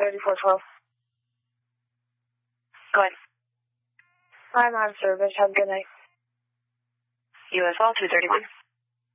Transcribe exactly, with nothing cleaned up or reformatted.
thirty-four twelve. Go ahead. I'm on service. Have a good night. U S L two thirty-one.